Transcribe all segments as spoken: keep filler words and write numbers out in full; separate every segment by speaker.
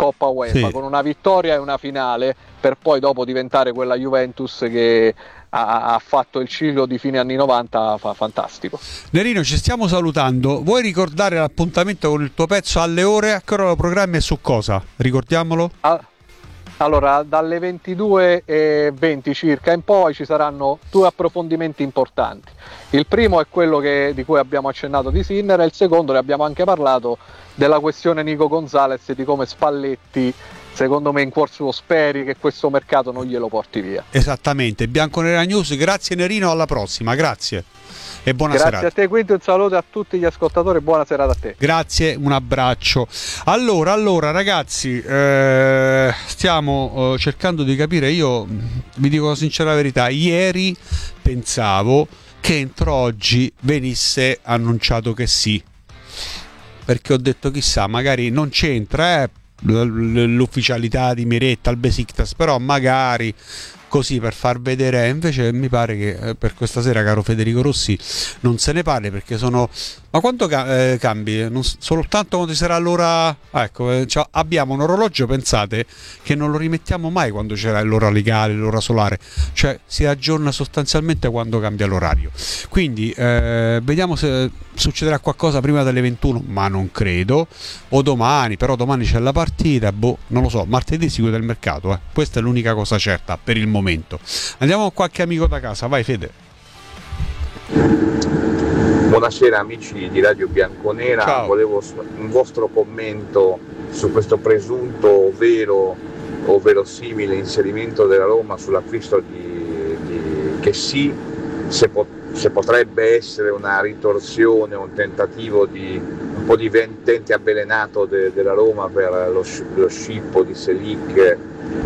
Speaker 1: Coppa UEFA, sì, con una vittoria e una finale, per poi dopo diventare quella Juventus che ha, ha fatto il ciclo di fine anni novanta fa, fantastico.
Speaker 2: Nerino, ci stiamo salutando, vuoi ricordare l'appuntamento con il tuo pezzo alle ore? A che ora lo programmi e su cosa? Ricordiamolo?
Speaker 1: Ah, allora, dalle ventidue e venti circa in poi ci saranno due approfondimenti importanti. Il primo è quello che, di cui abbiamo accennato di Sinner, e il secondo, ne abbiamo anche parlato, della questione Nico Gonzalez e di come Spalletti, secondo me, in cuor suo speri che questo mercato non glielo porti via.
Speaker 2: Esattamente. Bianconera News, grazie Nerino, alla prossima, grazie e buona
Speaker 1: grazie
Speaker 2: serata.
Speaker 1: Grazie a te Quinto, un saluto a tutti gli ascoltatori, buona serata a te.
Speaker 2: Grazie, un abbraccio. Allora, allora ragazzi, eh, stiamo eh, cercando di capire, io vi dico la sincera verità, ieri pensavo che entro oggi venisse annunciato che sì, perché ho detto chissà, magari non c'entra eh, l'ufficialità di Miretta al Besiktas, però magari così per far vedere. Invece mi pare che eh, per questa sera, caro Federico Rossi, non se ne parli, perché sono... Ma quanto ca- eh, cambi? Non, soltanto quando ci sarà l'ora... Ah, ecco, eh, cioè, abbiamo un orologio, pensate, che non lo rimettiamo mai quando c'era l'ora legale, l'ora solare, cioè si aggiorna sostanzialmente quando cambia l'orario. Quindi eh, vediamo se succederà qualcosa prima delle ventuno, ma non credo, o domani, però domani c'è la partita, boh, non lo so, martedì si chiude il mercato, eh. Questa è l'unica cosa certa per il momento. Andiamo con qualche amico da casa, vai Fede.
Speaker 3: Buonasera amici di Radio Bianconera. Ciao. Volevo un vostro commento su questo presunto vero o verosimile inserimento della Roma sull'acquisto di, di Kessie, se, po- se potrebbe essere una ritorsione, un tentativo di un po' di ventente avvelenato de- della Roma per lo, lo scippo di Selic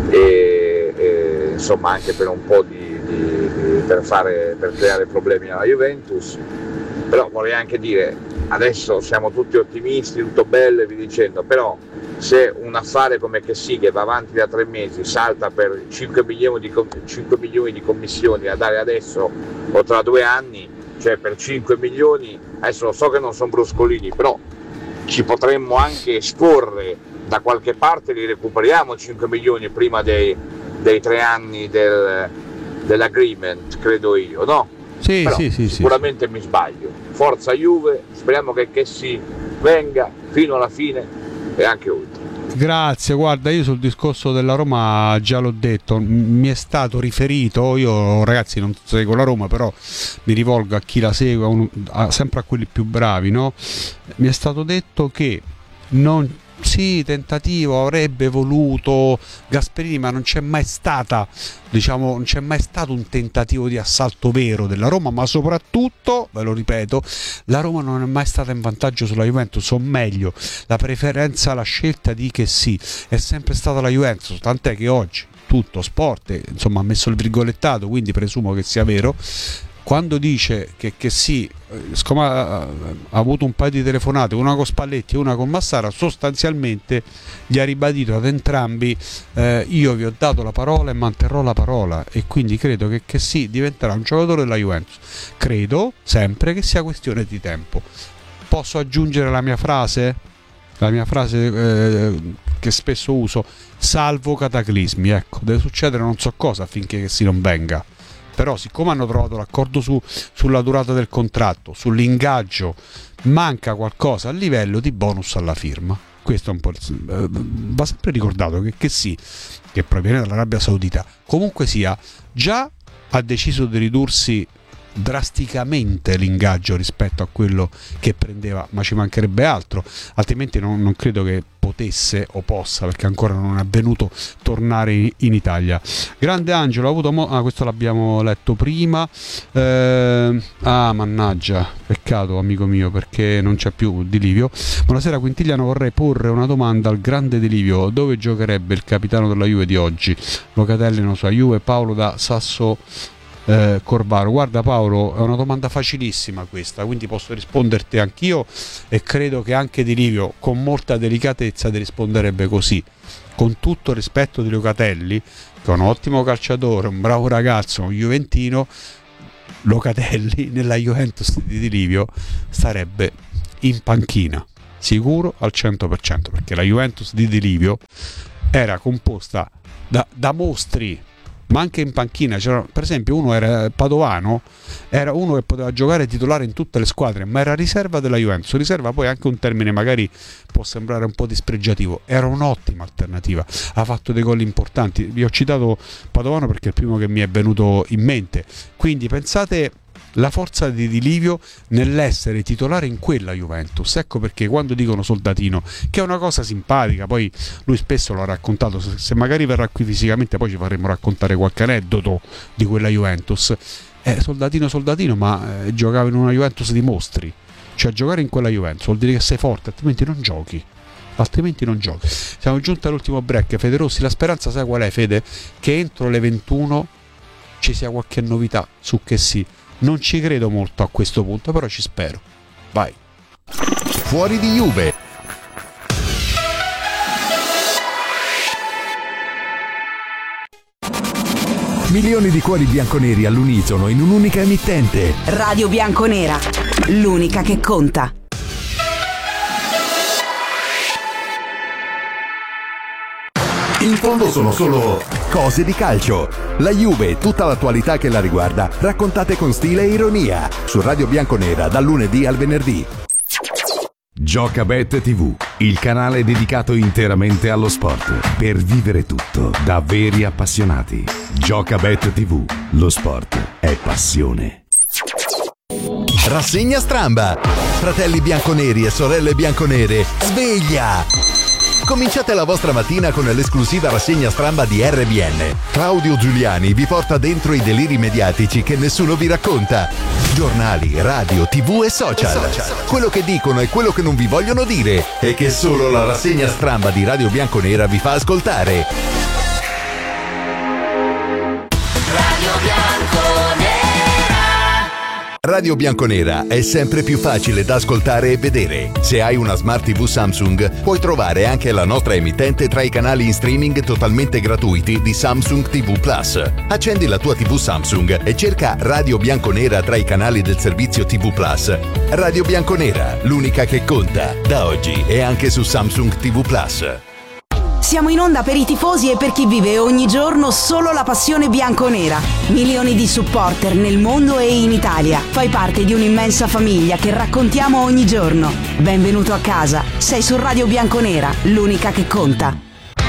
Speaker 3: e, e insomma anche per un po' di, di, di per, fare, per creare problemi alla Juventus. Però vorrei anche dire, adesso siamo tutti ottimisti, tutto bello e vi dicendo, però se un affare come Kessie, che va avanti da tre mesi, salta per cinque milioni di, cinque milioni di commissioni da dare adesso o tra due anni, cioè per cinque milioni, adesso lo so che non sono bruscolini, però ci potremmo anche esporre da qualche parte, li recuperiamo cinque milioni prima dei, dei tre anni del, dell'agreement, credo io, no?
Speaker 2: Sì,
Speaker 3: però
Speaker 2: sì, sì,
Speaker 3: sicuramente
Speaker 2: sì.
Speaker 3: Mi sbaglio. Forza Juve, speriamo che Kessie venga fino alla fine e anche oltre.
Speaker 2: Grazie, guarda, io sul discorso della Roma già l'ho detto, mi è stato riferito, io ragazzi non seguo la Roma, però mi rivolgo a chi la segue, a un, a, sempre a quelli più bravi, no? Mi è stato detto che non... Sì, tentativo avrebbe voluto Gasperini, ma non c'è mai stata, diciamo, non c'è mai stato un tentativo di assalto vero della Roma, ma soprattutto, ve lo ripeto, la Roma non è mai stata in vantaggio sulla Juventus, o meglio, la preferenza, la scelta di Kessie è sempre stata la Juventus, tant'è che oggi tutto sport, insomma, ha messo il virgolettato, quindi presumo che sia vero. Quando dice che, che sì, siccome ha, ha avuto un paio di telefonate, una con Spalletti e una con Massara, sostanzialmente gli ha ribadito ad entrambi eh, io vi ho dato la parola e manterrò la parola, e quindi credo che, che sì, diventerà un giocatore della Juventus. Credo sempre che sia questione di tempo. Posso aggiungere la mia frase? La mia frase eh, che spesso uso, salvo cataclismi, ecco, deve succedere non so cosa affinché che si non venga. Però siccome hanno trovato l'accordo su, sulla durata del contratto, sull'ingaggio, manca qualcosa a livello di bonus alla firma. Questo è un po' il, eh, va sempre ricordato che, che sì, che proviene dall'Arabia Saudita, comunque sia, già ha deciso di ridursi drasticamente l'ingaggio rispetto a quello che prendeva, ma ci mancherebbe altro, altrimenti non, non credo che potesse o possa, perché ancora non è avvenuto, tornare in, in Italia. Grande Angelo, ha avuto mo- ah, questo l'abbiamo letto prima, eh, ah mannaggia, peccato amico mio, perché non c'è più Di Livio. Buonasera Quintigliano, vorrei porre una domanda al grande Di Livio: dove giocherebbe il capitano della Juve di oggi? Locatelli non so, Juve. Paolo da Sasso Eh, Corvaro. Guarda Paolo, è una domanda facilissima questa, quindi posso risponderti anch'io, e credo che anche Di Livio con molta delicatezza ti risponderebbe così. Con tutto il rispetto di Locatelli, che è un ottimo calciatore, un bravo ragazzo, un juventino, Locatelli nella Juventus di Di Livio starebbe in panchina. sicuro al cento per cento, perché la Juventus di Di Livio era composta da, da mostri, ma anche in panchina c'era, per esempio, uno era Padovano, era uno che poteva giocare titolare in tutte le squadre, ma era riserva della Juventus. Riserva poi anche un termine magari può sembrare un po' dispregiativo, era un'ottima alternativa, ha fatto dei gol importanti. Vi ho citato Padovano perché è il primo che mi è venuto in mente, quindi pensate la forza di Di Livio nell'essere titolare in quella Juventus. Ecco perché quando dicono soldatino, che è una cosa simpatica, poi lui spesso lo ha raccontato, se magari verrà qui fisicamente poi ci faremo raccontare qualche aneddoto di quella Juventus, eh, soldatino soldatino, ma eh, giocava in una Juventus di mostri, cioè giocare in quella Juventus vuol dire che sei forte, altrimenti non giochi altrimenti non giochi. Siamo giunti all'ultimo break. Fede Rossi, la speranza sai qual è, Fede? Che entro le ventuno ci sia qualche novità su che sì. Non ci credo molto a questo punto, però ci spero. Vai.
Speaker 4: Fuori di Juve. Milioni di cuori bianconeri all'unisono in un'unica emittente.
Speaker 5: Radio Bianconera, l'unica che conta.
Speaker 4: In fondo sono solo cose di calcio. La Juve e tutta l'attualità che la riguarda, raccontate con stile e ironia. Su Radio Bianconera dal lunedì al venerdì. Giocabet tivù, il canale dedicato interamente allo sport. Per vivere tutto da veri appassionati. Giocabet tivù, lo sport è passione. Rassegna Stramba. Fratelli bianconeri e sorelle bianconere, sveglia! Cominciate la vostra mattina con l'esclusiva rassegna Stramba di R B N. Claudio Giuliani vi porta dentro i deliri mediatici che nessuno vi racconta. Giornali, radio, tv e social. Quello che dicono e quello che non vi vogliono dire e che solo la rassegna Stramba di Radio Bianconera vi fa ascoltare. Radio Bianconera. Radio Bianconera è sempre più facile da ascoltare e vedere. Se hai una Smart tivù Samsung, puoi trovare anche la nostra emittente tra i canali in streaming totalmente gratuiti di Samsung tivù Plus. Accendi la tua tivù Samsung e cerca Radio Bianconera tra i canali del servizio tivù Plus. Radio Bianconera, l'unica che conta, da oggi e anche su Samsung tivù Plus.
Speaker 5: Siamo in onda per i tifosi e per chi vive ogni giorno solo la passione bianconera. Milioni di supporter nel mondo e in Italia. Fai parte di un'immensa famiglia che raccontiamo ogni giorno. Benvenuto a casa. Sei su Radio Bianconera, l'unica che conta.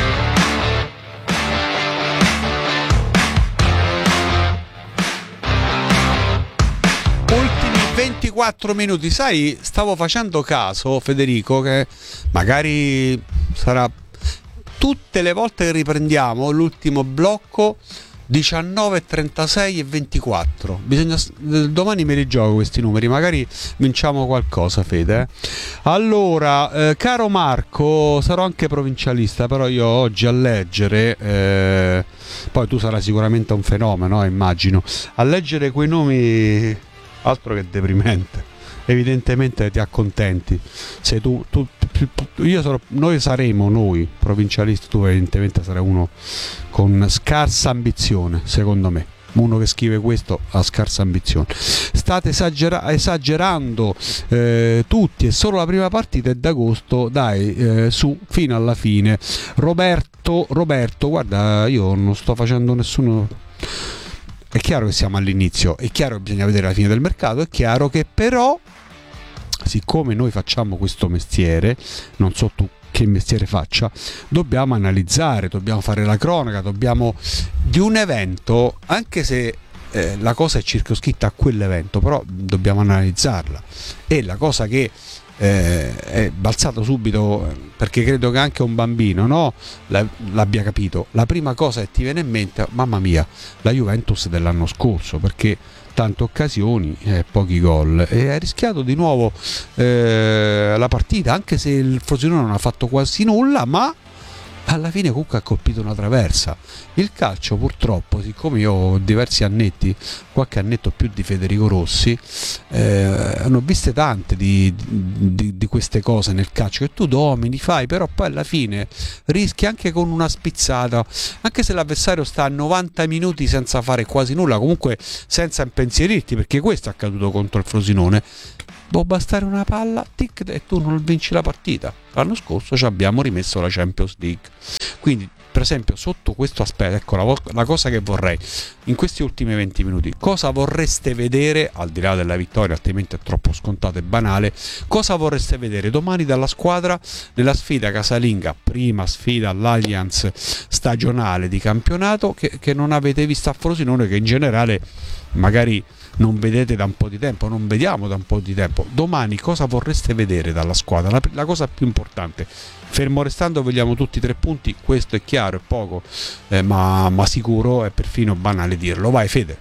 Speaker 2: Ultimi ventiquattro minuti. Sai, stavo facendo caso, Federico, che magari sarà tutte le volte che riprendiamo l'ultimo blocco diciannove, trentasei e ventiquattro. Bisogna, domani me li gioco questi numeri, magari vinciamo qualcosa, Fede. Eh? Allora, eh, caro Marco, sarò anche provincialista, però io oggi a leggere, eh, poi tu sarai sicuramente un fenomeno, eh, immagino, a leggere quei nomi, altro che deprimente. Evidentemente ti accontenti. Se tu, tu io sarò, noi saremo noi provincialisti, tu evidentemente sarai uno con scarsa ambizione, secondo me. Uno che scrive questo ha scarsa ambizione. State esagera- esagerando eh, tutti, è solo la prima partita è d'agosto, dai, eh, su fino alla fine. Roberto, Roberto, guarda, io non sto facendo nessuno. È chiaro che siamo all'inizio, è chiaro che bisogna vedere la fine del mercato, è chiaro che però, siccome noi facciamo questo mestiere, non so tu che mestiere faccia, dobbiamo analizzare, dobbiamo fare la cronaca, dobbiamo di un evento, anche se eh, la cosa è circoscritta a quell'evento, però dobbiamo analizzarla. E la cosa che eh, è balzato subito, perché credo che anche un bambino, no, l'abbia capito, la prima cosa che ti viene in mente, mamma mia, la Juventus dell'anno scorso, perché tante occasioni, eh, pochi gol, e ha rischiato di nuovo eh, la partita, anche se il Frosinone non ha fatto quasi nulla, ma alla fine comunque ha colpito una traversa. Il calcio purtroppo, siccome io ho diversi annetti, qualche annetto più di Federico Rossi, eh, ne ho viste tante di, di, di queste cose nel calcio, che tu domini, fai, però poi alla fine rischi anche con una spizzata, anche se l'avversario sta a novanta minuti senza fare quasi nulla, comunque senza impensierirti, perché questo è accaduto contro il Frosinone. può bastare una palla tic, e tu non vinci la partita. L'anno scorso ci abbiamo rimesso la Champions League. Quindi per esempio sotto questo aspetto, ecco la, la cosa che vorrei in questi ultimi venti minuti, cosa vorreste vedere, al di là della vittoria altrimenti è troppo scontato e banale, cosa vorreste vedere domani dalla squadra nella sfida casalinga, prima sfida all'Allianz stagionale di campionato, che, che non avete visto a Frosinone, che in generale magari non vedete da un po' di tempo, non vediamo da un po' di tempo. Domani cosa vorreste vedere dalla squadra? La, la cosa più importante, fermo restando vogliamo tutti tre punti, questo è chiaro, è poco, eh, ma, ma sicuro, è perfino banale dirlo. Vai Fede.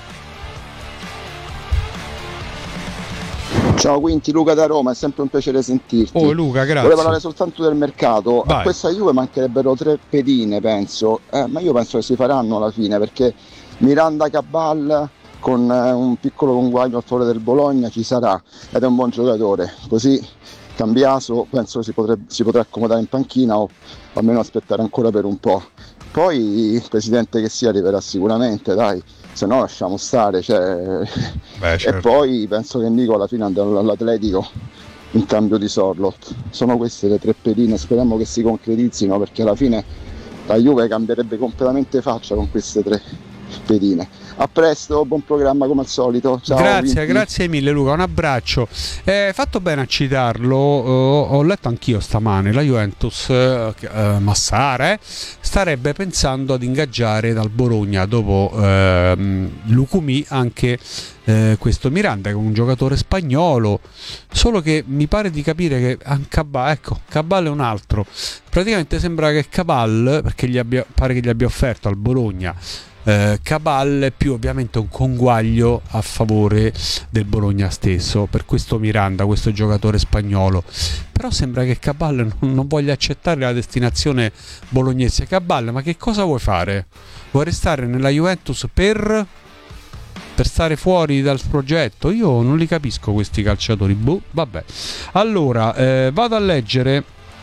Speaker 6: Ciao Quinti, Luca da Roma, è sempre un piacere sentirti.
Speaker 2: Oh Luca, grazie.
Speaker 6: Volevo parlare soltanto del mercato.
Speaker 2: Vai.
Speaker 6: A questa Juve mancherebbero tre pedine, penso, eh, ma io penso che si faranno alla fine, perché Miranda Cabal con eh, un piccolo conguaglio al favore del Bologna ci sarà, ed è un buon giocatore, così Cambiaso penso si, potrebbe, si potrà accomodare in panchina o almeno aspettare ancora per un po'. Poi il presidente che sia arriverà sicuramente, dai, se no lasciamo stare, cioè...
Speaker 2: Beh, certo.
Speaker 6: E poi penso che Nico alla fine andrà all'Atletico in cambio di Sorloth. Sono queste le tre pedine, speriamo che si concretizzino, perché alla fine la Juve cambierebbe completamente faccia con queste tre pedine. A presto, buon programma come al solito. Ciao,
Speaker 2: grazie,
Speaker 6: Vinti.
Speaker 2: grazie mille Luca, un abbraccio. Eh, fatto bene a citarlo, uh, ho letto anch'io stamane, la Juventus, uh, uh, Massara, eh, starebbe pensando ad ingaggiare dal Bologna dopo uh, Lucumí anche uh, questo Miranda, che è un giocatore spagnolo, solo che mi pare di capire che anche Cabal, ecco, Cabal è un altro. Praticamente sembra che Cabal, perché gli abbia, pare che gli abbia offerto al Bologna Eh, Cabal più ovviamente un conguaglio a favore del Bologna stesso per questo Miranda, questo giocatore spagnolo. Però sembra che Cabal non, non voglia accettare la destinazione bolognese. Cabal, ma che cosa vuoi fare? Vuoi restare nella Juventus per per stare fuori dal progetto? Io non li capisco questi calciatori. Boh, vabbè. Allora eh, vado a leggere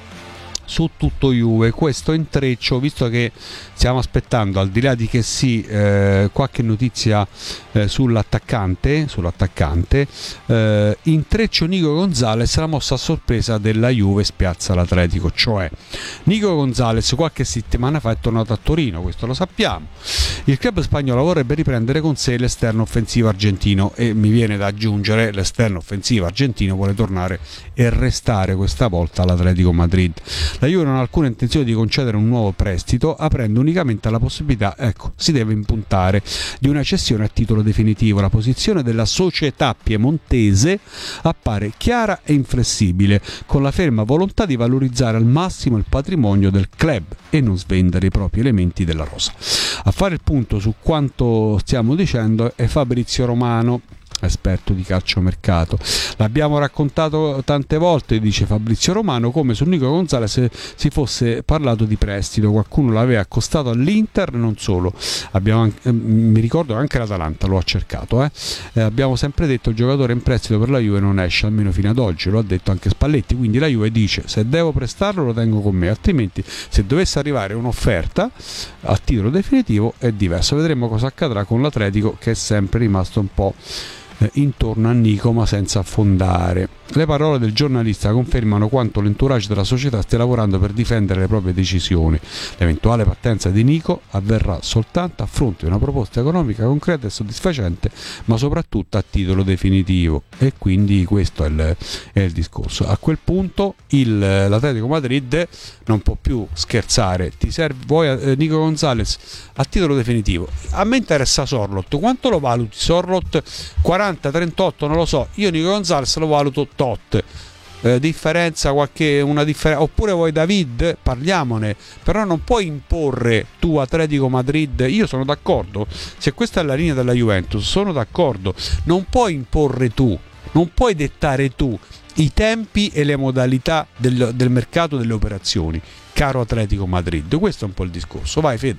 Speaker 2: su tutto Juve questo intreccio, visto che stiamo aspettando, al di là di che sì, eh, qualche notizia eh, sull'attaccante sull'attaccante eh, intreccio Nico Gonzalez, la mossa a sorpresa della Juve spiazza l'Atletico. Cioè Nico Gonzalez qualche settimana fa è tornato a Torino, questo lo sappiamo. Il club spagnolo vorrebbe riprendere con sé l'esterno offensivo argentino, e mi viene da aggiungere l'esterno offensivo argentino vuole tornare e restare questa volta all'Atletico Madrid. La Juve non ha alcuna intenzione di concedere un nuovo prestito, aprendo unicamente alla possibilità, ecco, si deve impuntare, di una cessione a titolo definitivo. La posizione della società piemontese appare chiara e inflessibile, con la ferma volontà di valorizzare al massimo il patrimonio del club e non svendere i propri elementi della rosa. A fare il punto su quanto stiamo dicendo è Fabrizio Romano, esperto di calciomercato. L'abbiamo raccontato tante volte, dice Fabrizio Romano, come su Nico Gonzalez si fosse parlato di prestito, qualcuno l'aveva accostato all'Inter, non solo, abbiamo anche, eh, mi ricordo anche l'Atalanta lo ha cercato, eh. Eh, abbiamo sempre detto il giocatore in prestito per la Juve non esce, almeno fino ad oggi, lo ha detto anche Spalletti, quindi la Juve dice se devo prestarlo lo tengo con me, altrimenti se dovesse arrivare un'offerta a titolo definitivo è diverso. Vedremo cosa accadrà con l'Atletico, che è sempre rimasto un po' intorno a Nico ma senza affondare. Le parole del giornalista confermano quanto l'entourage della società stia lavorando per difendere le proprie decisioni. L'eventuale partenza di Nico avverrà soltanto a fronte di una proposta economica concreta e soddisfacente, ma soprattutto a titolo definitivo, e quindi questo è il, è il discorso. A quel punto il, l'Atletico Madrid non può più scherzare. Ti serve, vuoi eh, Nico Gonzalez a titolo definitivo? A me interessa Sorloth. Quanto lo valuti Sorloth? quaranta, trentotto, non lo so. Io Nico Gonzalez lo valuto tot. Eh, differenza qualche una differenza, oppure vuoi David, parliamone, però non puoi imporre tu Atletico Madrid. Io sono d'accordo, se questa è la linea della Juventus sono d'accordo, non puoi imporre tu, non puoi dettare tu i tempi e le modalità del, del mercato delle operazioni, caro Atletico Madrid. Questo è un po' il discorso. Vai Fede.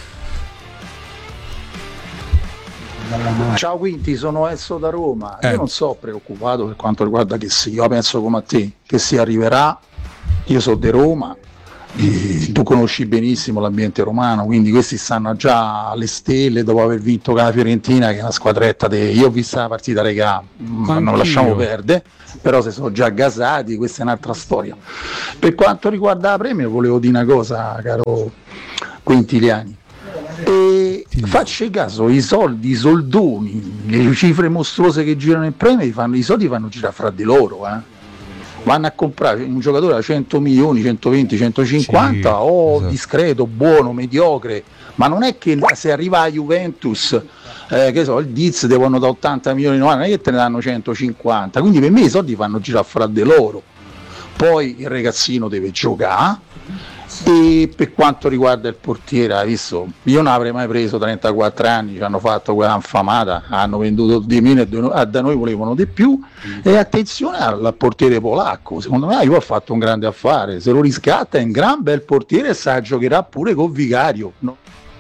Speaker 7: Ciao Quinti, sono Enzo da Roma.
Speaker 2: Eh.
Speaker 7: Io non sono preoccupato per quanto riguarda che sì, io penso come a te che si arriverà, io sono di Roma E tu conosci benissimo l'ambiente romano, quindi questi stanno già alle stelle dopo aver vinto con la Fiorentina, che è una squadretta de... io ho visto la partita, regà, non lo lasciamo perdere, però se sono già gasati, questa è un'altra storia. Per quanto riguarda la Premier volevo dire una cosa, caro Quintiliani, e facci caso, i soldi, i soldoni, le cifre mostruose che girano in Premier, fanno, i soldi fanno girare fra di loro, eh. Vanno a comprare un giocatore da cento milioni, centoventi, centocinquanta, sì, o esatto. discreto, buono, mediocre, ma non è che se arriva a Juventus, eh, che so, il Diz devono da ottanta milioni, non è che te ne danno centocinquanta, quindi per me i soldi fanno girare fra di loro. Poi il ragazzino deve giocare. E per quanto riguarda il portiere, hai visto, io non avrei mai preso trentaquattro anni, ci hanno fatto quella infamata, hanno venduto di meno e da noi volevano di più. E attenzione al portiere polacco, secondo me io ho fatto un grande affare, se lo riscatta è un gran bel portiere e sa giocherà pure con Vicario, no?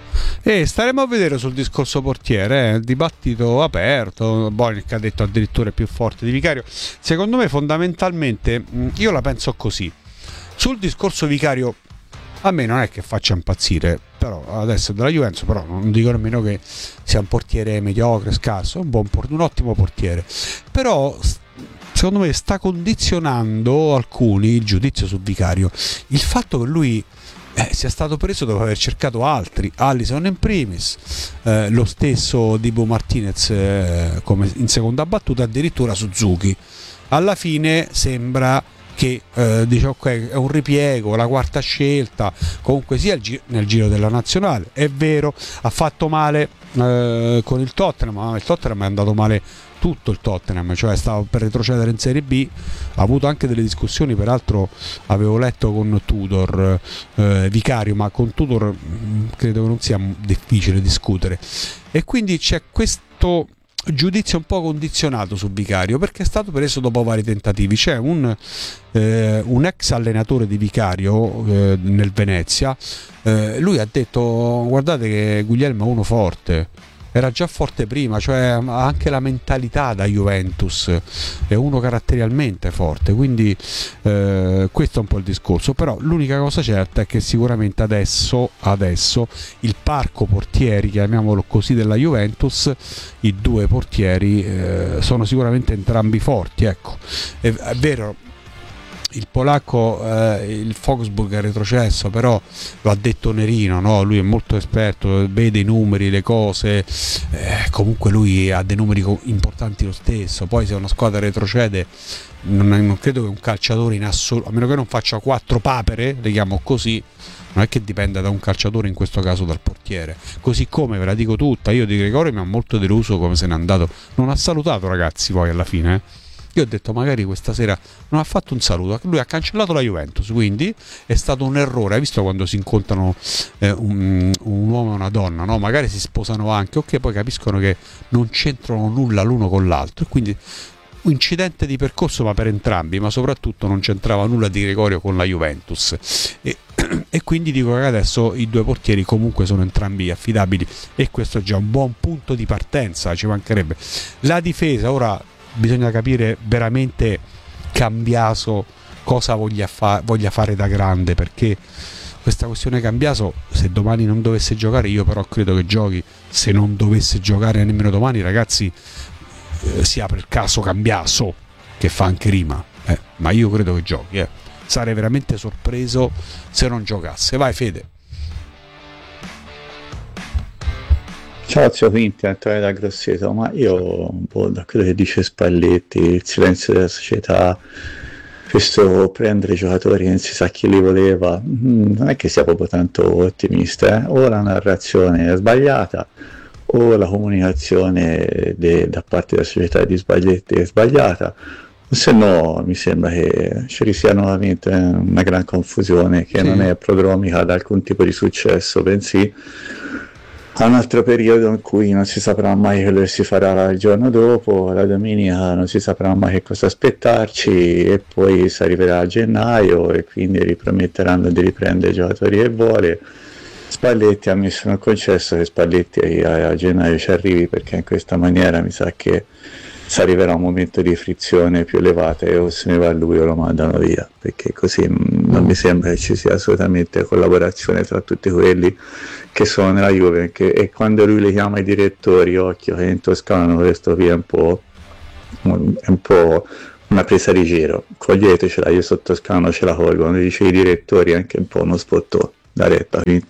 Speaker 2: E staremo a vedere sul discorso portiere, eh, il dibattito aperto. Bonic ha detto addirittura è più forte di Vicario. Secondo me fondamentalmente io la penso così sul discorso Vicario. A me non è che faccia impazzire, però adesso della Juventus, però non dico nemmeno che sia un portiere mediocre, scarso, è un, buon port- un ottimo portiere. Però secondo me sta condizionando alcuni il giudizio su Vicario il fatto che lui eh, sia stato preso dopo aver cercato altri, Alisson in primis, eh, lo stesso Dibu Martinez eh, come in seconda battuta, addirittura Suzuki. Alla fine sembra che eh, dice ok, è un ripiego, la quarta scelta, comunque sia gi- nel giro della nazionale, è vero, ha fatto male eh, con il Tottenham, ma il Tottenham è andato male tutto il Tottenham, cioè stava per retrocedere in Serie B, ha avuto anche delle discussioni, peraltro avevo letto con Tudor, eh, Vicario, ma con Tudor mh, credo che non sia difficile discutere, e quindi c'è questo giudizio un po' condizionato su Vicario perché è stato preso dopo vari tentativi. C'è un, eh, un ex allenatore di Vicario eh, nel Venezia, eh, lui ha detto guardate che Guglielmo è uno forte, era già forte prima, cioè ha anche la mentalità da Juventus, è uno caratterialmente forte, quindi eh, questo è un po' il discorso. Però l'unica cosa certa è che sicuramente adesso, adesso il parco portieri, chiamiamolo così, della Juventus, i due portieri eh, sono sicuramente entrambi forti, ecco. È, è vero, il polacco, eh, il Wolfsburg è retrocesso, però lo ha detto Nerino, no? Lui è molto esperto, vede i numeri, le cose, eh, comunque lui ha dei numeri importanti lo stesso. Poi se una squadra retrocede non, non credo che un calciatore in assoluto, a meno che non faccia quattro papere, le chiamo così, non è che dipenda da un calciatore, in questo caso dal portiere. Così come, ve la dico tutta, io di Gregorio mi ha molto deluso come se n'è andato, non ha salutato, ragazzi, poi alla fine, eh. Io ho detto magari questa sera non ha fatto un saluto, lui ha cancellato la Juventus, quindi è stato un errore. Hai visto quando si incontrano eh, un, un uomo e una donna, no? Magari si sposano anche, ok, poi capiscono che non c'entrano nulla l'uno con l'altro, e quindi un incidente di percorso ma per entrambi, ma soprattutto non c'entrava nulla di Gregorio con la Juventus, e, e quindi dico che adesso i due portieri comunque sono entrambi affidabili, e questo è già un buon punto di partenza, ci mancherebbe. La difesa ora bisogna capire veramente Cambiaso cosa voglia, fa- voglia fare da grande, perché questa questione Cambiaso, se domani non dovesse giocare, io però credo che giochi, se non dovesse giocare nemmeno domani, ragazzi, eh, si apre il caso Cambiaso, che fa anche rima, eh, ma io credo che giochi, eh. Sarei veramente sorpreso se non giocasse. Vai Fede.
Speaker 8: Ciao zio Quinti, Antonio da Grosseto, ma io boh, da quello che dice Spalletti, il silenzio della società, questo prendere giocatori che non si sa chi li voleva, non è che sia proprio tanto ottimista, eh? O la narrazione è sbagliata o la comunicazione de, da parte della società di Spalletti è sbagliata, o se no mi sembra che ci sia nuovamente una gran confusione che sì. non è prodromica ad alcun tipo di successo, bensì a un altro periodo in cui non si saprà mai quello che si farà il giorno dopo, la domenica non si saprà mai che cosa aspettarci, e poi si arriverà a gennaio e quindi riprometteranno di riprendere i giocatori che vuole. Spalletti ha messo nel concesso che Spalletti a, a gennaio ci arrivi, perché in questa maniera mi sa che se arriverà un momento di frizione più elevata e o se ne va lui o lo mandano via, perché così non mi sembra che ci sia assolutamente collaborazione tra tutti quelli che sono nella Juve, che, e quando lui li chiama i direttori, occhio che in Toscano questo qui è un po', è un po' una presa di giro, coglietecela, io sotto Toscano ce la colgo, quando dice i direttori è anche un po' uno spottò da retta, quindi.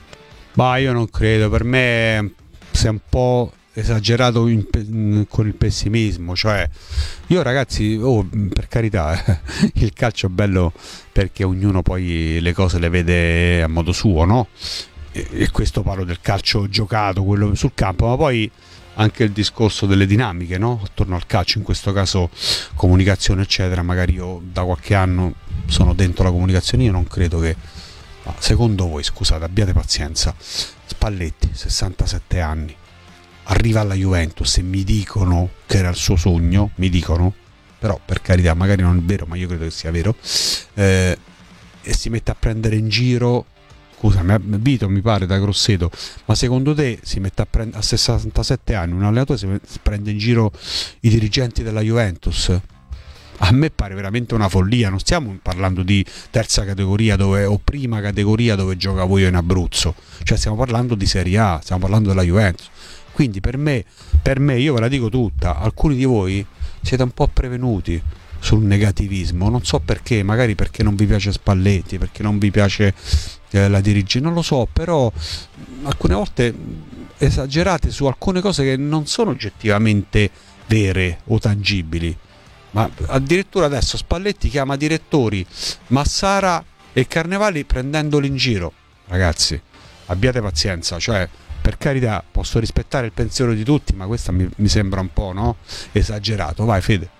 Speaker 2: Ma io non credo, per me sei un po' esagerato in, in, con il pessimismo, cioè io ragazzi, oh, per carità, eh, il calcio è bello perché ognuno poi le cose le vede a modo suo, no? E, e questo parlo del calcio giocato, quello sul campo, ma poi anche il discorso delle dinamiche, no? Attorno al calcio, in questo caso comunicazione eccetera, magari io da qualche anno sono dentro la comunicazione, io non credo che, ma secondo voi, scusate, abbiate pazienza, Spalletti, sessantasette anni, arriva alla Juventus e mi dicono che era il suo sogno, mi dicono, però per carità magari non è vero, ma io credo che sia vero, eh, e si mette a prendere in giro, scusami, Vito mi pare da Grosseto, ma secondo te si mette a prendere a sessantasette anni un allenatore si prende in giro i dirigenti della Juventus? A me pare veramente una follia, non stiamo parlando di terza categoria dove, o prima categoria dove giocavo io in Abruzzo, cioè stiamo parlando di Serie A, stiamo parlando della Juventus. Quindi per me, per me, io ve la dico tutta, alcuni di voi siete un po' prevenuti sul negativismo, non so perché, magari perché non vi piace Spalletti, perché non vi piace eh, la dirigenza, non lo so, però alcune volte esagerate su alcune cose che non sono oggettivamente vere o tangibili, ma addirittura adesso Spalletti chiama direttori Massara e Carnevali prendendoli in giro. Ragazzi, abbiate pazienza, cioè per carità posso rispettare il pensiero di tutti, ma questa mi, mi sembra un po', no? Esagerato. Vai Fede.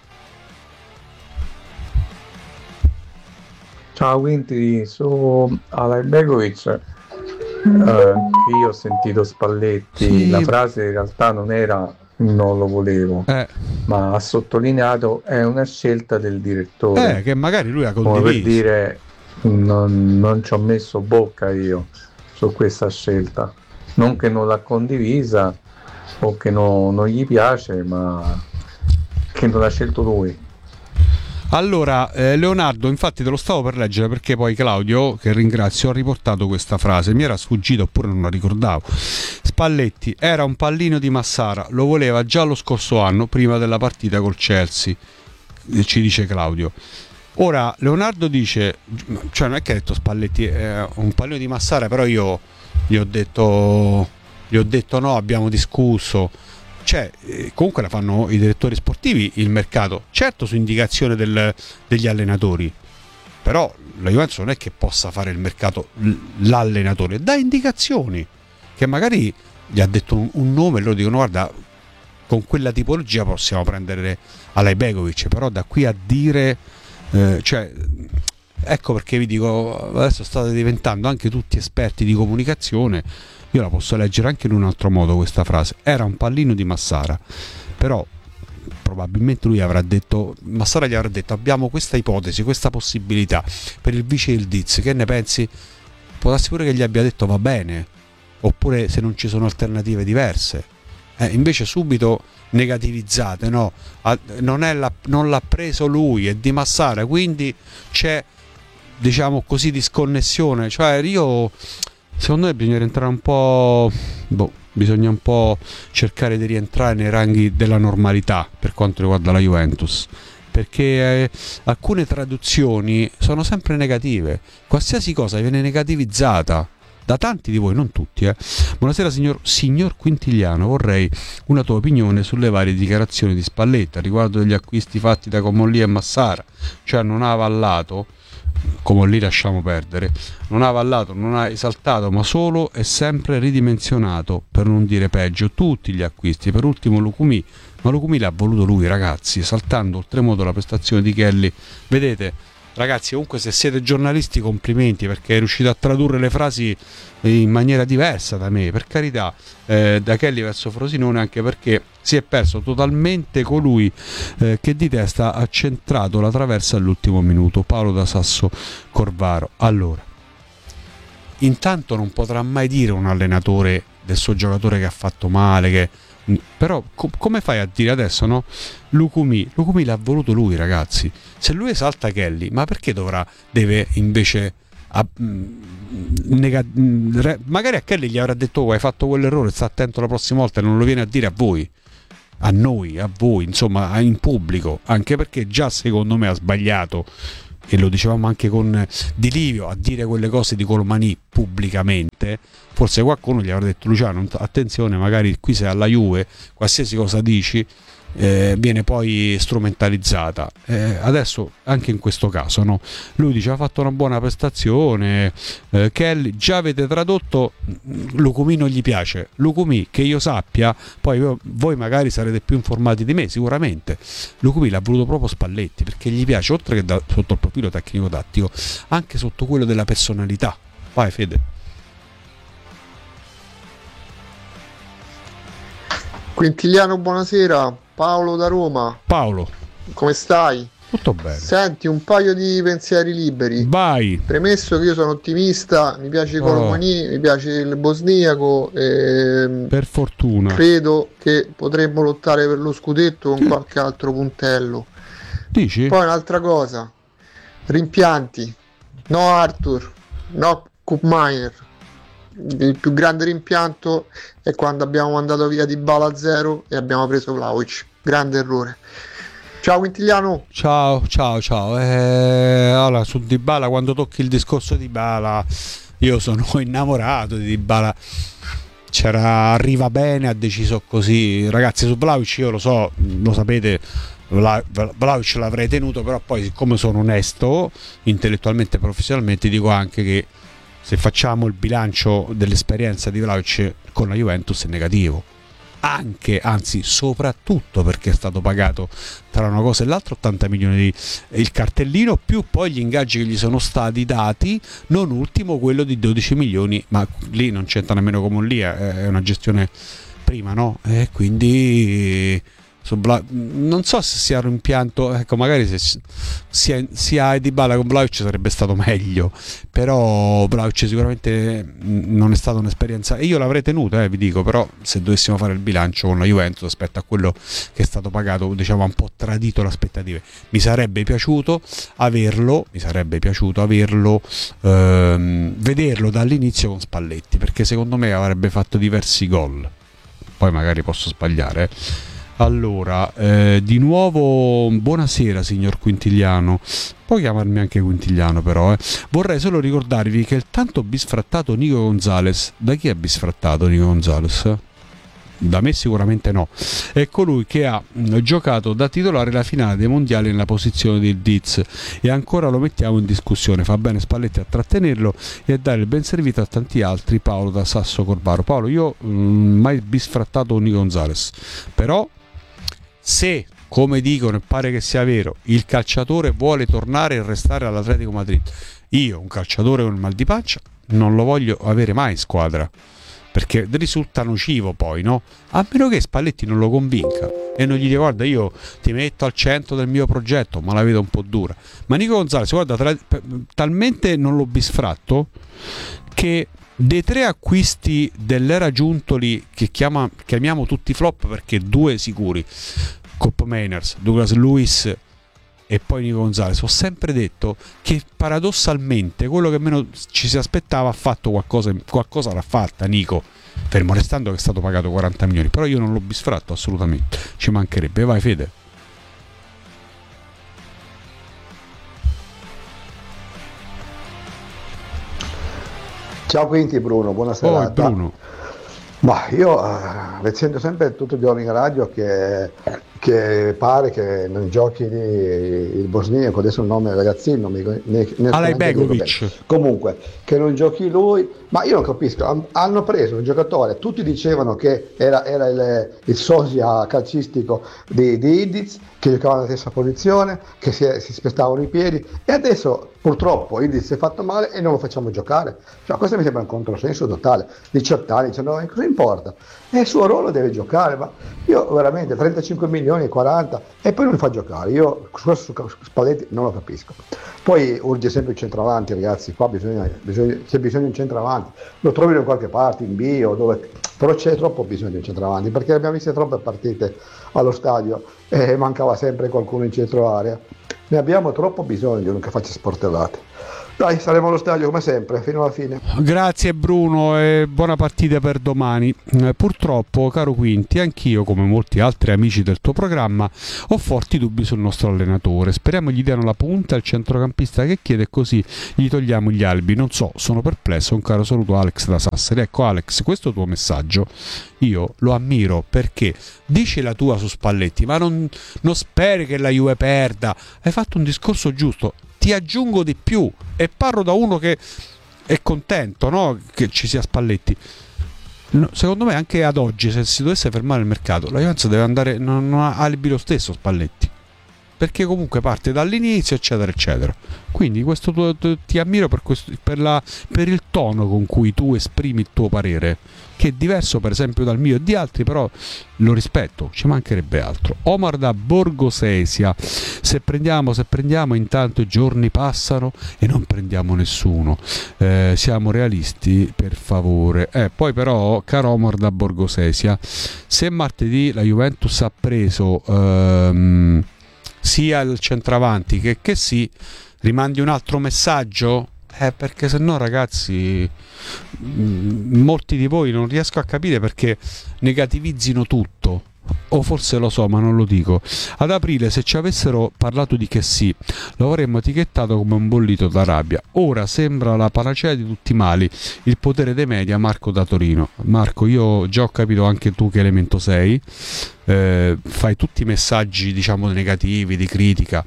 Speaker 9: Ciao, quindi su Alajbegovic eh, che io ho sentito Spalletti,
Speaker 2: sì.
Speaker 9: La frase in realtà non era non lo volevo,
Speaker 2: eh.
Speaker 9: ma ha sottolineato è una scelta del direttore,
Speaker 2: eh, che magari lui ha
Speaker 9: come
Speaker 2: condiviso,
Speaker 9: per dire non, non ci ho messo bocca io su questa scelta, non che non l'ha condivisa o che no, non gli piace, ma che non l'ha scelto lui.
Speaker 2: Allora, eh, Leonardo, infatti te lo stavo per leggere perché poi Claudio, che ringrazio, ha riportato questa frase, mi era sfuggita oppure non la ricordavo. Spalletti era un pallino di Massara, lo voleva già lo scorso anno prima della partita col Chelsea, ci dice Claudio. Ora Leonardo dice, cioè non è che ha detto Spalletti è un pallino di Massara, però io gli ho detto gli ho detto no, abbiamo discusso. Cioè, comunque la fanno i direttori sportivi il mercato, certo su indicazione del, degli allenatori, però la Juventus non è che possa fare il mercato l'allenatore, dà indicazioni, che magari gli ha detto un, un nome e loro dicono guarda, con quella tipologia possiamo prendere Alajbegovic, però da qui a dire eh, cioè, ecco perché vi dico, adesso state diventando anche tutti esperti di comunicazione. Io la posso leggere anche in un altro modo questa frase, era un pallino di Massara, però probabilmente lui avrà detto, Massara gli avrà detto abbiamo questa ipotesi, questa possibilità per il vice Ildiz, che ne pensi? Può darsi pure che gli abbia detto va bene, oppure se non ci sono alternative diverse, eh, invece subito negativizzate, no, non, è la, non l'ha preso lui, è di Massara, quindi c'è, diciamo così, disconnessione, cioè io... Secondo me bisogna rientrare un po', boh, bisogna un po' cercare di rientrare nei ranghi della normalità per quanto riguarda la Juventus, perché eh, alcune traduzioni sono sempre negative, qualsiasi cosa viene negativizzata da tanti di voi, non tutti. Eh. Buonasera signor, signor Quintigliano, vorrei una tua opinione sulle varie dichiarazioni di Spalletta riguardo degli acquisti fatti da Comolli e Massara, cioè non ha avallato, come lì lasciamo perdere, non ha avallato, non ha esaltato, ma solo e sempre ridimensionato, per non dire peggio, tutti gli acquisti, per ultimo Lucumí, ma Lucumí l'ha voluto lui, ragazzi, esaltando oltremodo la prestazione di Kelly. Vedete ragazzi, comunque se siete giornalisti complimenti, perché è riuscito a tradurre le frasi in maniera diversa da me, per carità, eh, da Kelly verso Frosinone, anche perché si è perso totalmente colui eh, che di testa ha centrato la traversa all'ultimo minuto, Paolo da Sasso Corvaro. Allora, intanto non potrà mai dire un allenatore del suo giocatore che ha fatto male, che però co- come fai a dire adesso, no? Lukumi, Lukumi l'ha voluto lui, ragazzi. Se lui esalta Kelly, ma perché dovrà deve invece a, nega, re, magari a Kelly gli avrà detto oh, hai fatto quell'errore, sta attento la prossima volta, e non lo viene a dire a voi, a noi, a voi, insomma, in pubblico, anche perché già secondo me ha sbagliato, e lo dicevamo anche con Di Livio, a dire quelle cose di Colomani pubblicamente. Forse qualcuno gli avrà detto Luciano, attenzione, magari qui sei alla Juve, qualsiasi cosa dici eh, viene poi strumentalizzata. Eh, adesso anche in questo caso, no? Lui dice ha fatto una buona prestazione, eh, Kelly, già avete tradotto Lukumi non gli piace. Lukumi, che io sappia, poi io, voi magari sarete più informati di me sicuramente, Lukumi l'ha voluto proprio Spalletti perché gli piace, oltre che da, sotto il profilo tecnico-tattico, anche sotto quello della personalità. Vai Fede.
Speaker 10: Quintiliano, buonasera. Paolo da Roma.
Speaker 2: Paolo,
Speaker 10: come stai?
Speaker 2: Tutto bene.
Speaker 10: Senti, un paio di pensieri liberi.
Speaker 2: Vai.
Speaker 10: Premesso che io sono ottimista, mi piace Colomani, oh. mi piace il bosniaco e
Speaker 2: per fortuna
Speaker 10: credo che potremmo lottare per lo scudetto con qualche altro puntello.
Speaker 2: Dici?
Speaker 10: Poi un'altra cosa, rimpianti, no Arthur, no Koopmeier. Il più grande rimpianto è quando abbiamo mandato via Dybala a zero e abbiamo preso Vlahovic, grande errore. Ciao Quintiliano.
Speaker 2: Ciao, ciao, ciao. Eh, allora, su Dybala, quando tocchi il discorso di Dybala, io sono innamorato di Dybala. C'era, arriva bene, ha deciso così. Ragazzi, su Vlahovic io lo so, lo sapete, Vlahovic l'avrei tenuto, però poi siccome sono onesto, intellettualmente e professionalmente, dico anche che se facciamo il bilancio dell'esperienza di Vlahovic con la Juventus è negativo. Anche, anzi soprattutto perché è stato pagato tra una cosa e l'altra ottanta milioni di il cartellino, più poi gli ingaggi che gli sono stati dati, non ultimo quello di dodici milioni, ma lì non c'entra nemmeno come lì, è una gestione prima, no? E quindi non so se sia rimpianto, ecco, magari se sia, sia Dybala con Vlahovic sarebbe stato meglio, però Vlahovic sicuramente non è stata un'esperienza, e io l'avrei tenuto, eh, vi dico, però se dovessimo fare il bilancio con la Juventus rispetto a quello che è stato pagato, diciamo, ha un po' tradito le aspettative. Mi sarebbe piaciuto averlo, mi sarebbe piaciuto averlo ehm, vederlo dall'inizio con Spalletti, perché secondo me avrebbe fatto diversi gol, poi magari posso sbagliare, eh. Allora, eh, di nuovo buonasera signor Quintiliano, puoi chiamarmi anche Quintiliano però, eh. Vorrei solo ricordarvi che il tanto bisfrattato Nico Gonzalez, da chi è bisfrattato Nico Gonzalez? Da me sicuramente no, è colui che ha giocato da titolare la finale dei mondiali nella posizione di Diz, e ancora lo mettiamo in discussione. Fa bene Spalletti a trattenerlo e a dare il ben servito a tanti altri. Paolo da Sasso Corvaro. Paolo, io mh, mai bisfrattato Nico Gonzalez, però se, come dicono e pare che sia vero, il calciatore vuole tornare e restare all'Atletico Madrid, io un calciatore con il mal di pancia non lo voglio avere mai in squadra, perché risulta nocivo poi, no? A meno che Spalletti non lo convinca e non gli dica guarda io ti metto al centro del mio progetto, ma la vedo un po' dura. Ma Nico Gonzalez, guarda, tra, talmente non l'ho bisfratto che dei tre acquisti dell'era Giuntoli, che chiama, chiamiamo tutti flop perché due sicuri, Cop Mainers, Douglas Lewis e poi Nico Gonzalez, ho sempre detto che paradossalmente quello che meno ci si aspettava ha fatto qualcosa, qualcosa l'ha fatta Nico, fermo restando che è stato pagato quaranta milioni, però io non l'ho bisfratto assolutamente, ci mancherebbe. Vai Fede.
Speaker 11: Ciao Quinti, Bruno, buonasera.
Speaker 2: Oh, Bruno.
Speaker 11: Ma io uh, leggendo sempre tutti i giorni in radio che, che pare che non giochi il bosniaco, adesso il nome del ragazzino mi, ne, ne
Speaker 2: Alajbegovic.
Speaker 11: Comunque che non giochi lui, ma io non capisco, hanno preso un giocatore, tutti dicevano che era, era il, il sosia calcistico di, di Idiz, che giocava nella stessa posizione, che si, si spestavano i piedi, e adesso purtroppo Idiz si è fatto male e non lo facciamo giocare. Cioè, questo mi sembra un controsenso totale. diciotto anni, diciannove anni, cosa importa? È il suo ruolo, deve giocare, ma io veramente trentacinque milioni milioni e quaranta e poi non li fa giocare. Io su questo su Spalletti non lo capisco. Poi urge sempre il centravanti, ragazzi, qua bisogna, bisogna, c'è bisogno di un centravanti, lo trovi da qualche parte in bio, dove, però c'è troppo bisogno di un centravanti, perché abbiamo visto troppe partite allo stadio e mancava sempre qualcuno in centro area. Ne abbiamo troppo bisogno di uno che faccia sportellate. Dai, saremo allo stadio come sempre, fino alla fine.
Speaker 2: Grazie Bruno e buona partita per domani. Eh, purtroppo, caro Quinti, anch'io, come molti altri amici del tuo programma, ho forti dubbi sul nostro allenatore. Speriamo gli diano la punta al centrocampista che chiede, così gli togliamo gli albi. Non so, sono perplesso. Un caro saluto Alex da Sassari. Ecco Alex, questo tuo messaggio io lo ammiro, perché dici la tua su Spalletti, ma non, non speri che la Juve perda. Hai fatto un discorso giusto. Ti aggiungo di più e parlo da uno che è contento, no? Che ci sia Spalletti. No, secondo me anche ad oggi, se si dovesse fermare il mercato, la Juventus deve andare, non ha alibi lo stesso Spalletti, perché comunque parte dall'inizio eccetera eccetera. Quindi questo tu, tu, ti ammiro per, questo, per, la, per il tono con cui tu esprimi il tuo parere, che è diverso per esempio dal mio e di altri, però lo rispetto, ci mancherebbe altro. Omar da Borgosesia: se prendiamo, se prendiamo intanto i giorni passano e non prendiamo nessuno, eh, siamo realisti per favore. Eh, poi però, caro Omar da Borgosesia, se martedì la Juventus ha preso ehm, sia il centravanti che che sì, rimandi un altro messaggio? Eh, perché se no, ragazzi, molti di voi non riesco a capire perché negativizzino tutto, o forse lo so ma non lo dico. Ad aprile, se ci avessero parlato di che sì, lo avremmo etichettato come un bollito da rabbia. Ora sembra la panacea di tutti i mali, il potere dei media. Marco da Torino. Marco, io già ho capito anche tu che elemento sei, eh, fai tutti i messaggi diciamo negativi, di critica.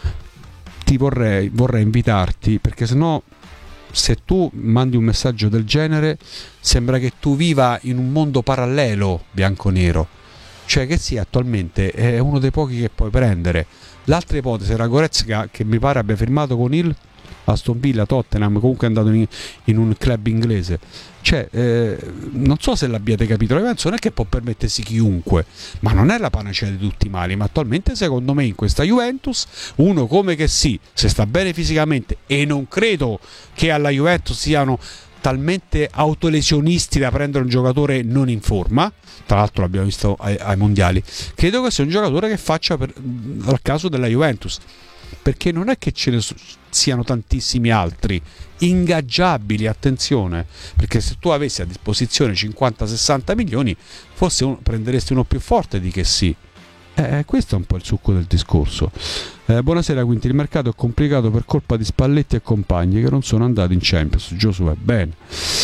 Speaker 2: Ti vorrei, vorrei invitarti, perché sennò, se tu mandi un messaggio del genere, sembra che tu viva in un mondo parallelo bianconero, cioè che sì, attualmente è uno dei pochi che puoi prendere. L'altra ipotesi era Goretzka, che mi pare abbia firmato con il Aston Villa, Tottenham, comunque è andato in, in un club inglese. Cioè, eh, non so se l'abbiate capito, la Juventus non è che può permettersi chiunque, ma non è la panacea di tutti i mali. Ma attualmente, secondo me, in questa Juventus, uno come che sì, se sta bene fisicamente, e non credo che alla Juventus siano talmente autolesionisti da prendere un giocatore non in forma, tra l'altro l'abbiamo visto ai, ai mondiali, credo che sia un giocatore che faccia per, al caso della Juventus, perché non è che ce ne siano tantissimi altri ingaggiabili, attenzione, perché se tu avessi a disposizione cinquanta sessanta milioni forse un, prenderesti uno più forte di che sì. Eh, questo è un po' il succo del discorso. Eh, buonasera Quinti, il mercato è complicato per colpa di Spalletti e compagni che non sono andati in Champions. Giosuè, bene.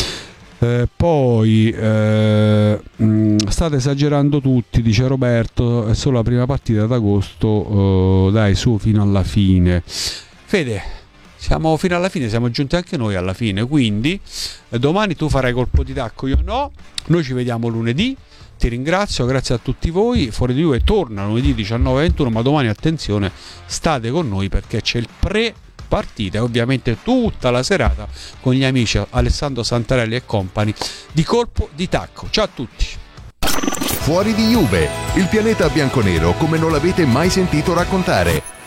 Speaker 2: Eh, poi eh, mh, state esagerando tutti, dice Roberto, è solo la prima partita d'agosto, eh, dai su fino alla fine. Fede, siamo fino alla fine, siamo giunti anche noi alla fine, quindi eh, domani tu farai colpo di tacco, io no, noi ci vediamo lunedì. Ti ringrazio, grazie a tutti voi. Fuori di Juve torna lunedì diciannove ventuno, ma domani attenzione, state con noi perché c'è il pre partita e ovviamente tutta la serata con gli amici Alessandro Santarelli e compagni di Colpo di Tacco. Ciao a tutti.
Speaker 4: Fuori di Juve, il pianeta bianconero come non l'avete mai sentito raccontare.